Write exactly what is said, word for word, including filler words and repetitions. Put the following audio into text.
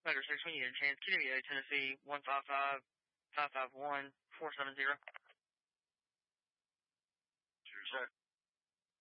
Matter six, we need a chance. K W A, Tennessee, one five five, five five one, four seven zero. Sure, sir.